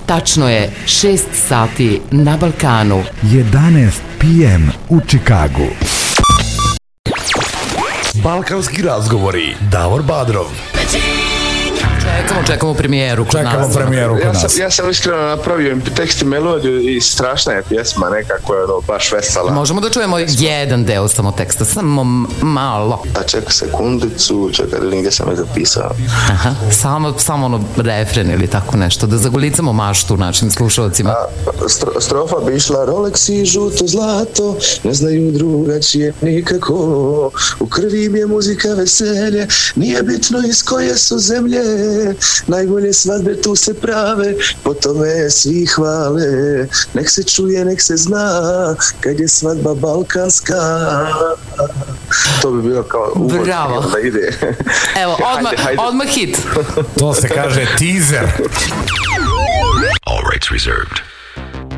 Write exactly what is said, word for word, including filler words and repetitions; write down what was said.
Tačno je šest sati na Balkanu. jedanaest pe em u Čikagu. Balkanski razgovori. Davor Badrov. Čekamo, čekamo premijeru kod nas. Čekamo premijeru kod nas. Ja sam, ja sam iskreno napravio tekst i melodiju i strašna je pjesma, nekako je ono baš vesela. Možemo da čujemo jedan deo samo teksta, samo malo. A čekaj sekundicu, čekaj da vidim gdje sam je zapisao. Aha, samo, samo ono refren ili tako nešto, da zagolicamo maštu našim slušalcima. A, stro, strofa bi išla: Rolex i žuto zlato, ne znaju drugačije nikako. U krvi mi je muzika veselje, nije bitno iz koje su zemlje. Najbolje svadbe tu se prave, po tome svi hvale. Nek se čuje, nek se zna, kad je svadba balkanska. To bi bilo kao uvod. Bravo. Da ide. Evo, odmah, hajde, hajde. odmah hit. To se kaže teaser. All rights reserved.